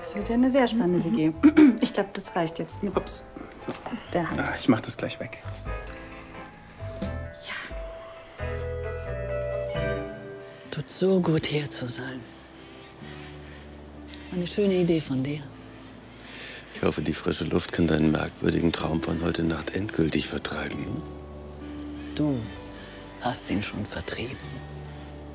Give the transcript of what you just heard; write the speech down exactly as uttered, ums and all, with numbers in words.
Das wird ja eine sehr spannende W G. Ich glaube, das reicht jetzt mit Ups. der Hand. Ah, ich mach das gleich weg. Tut so gut, hier zu sein. Eine schöne Idee von dir. Ich hoffe, die frische Luft kann deinen merkwürdigen Traum von heute Nacht endgültig vertreiben. Du hast ihn schon vertrieben.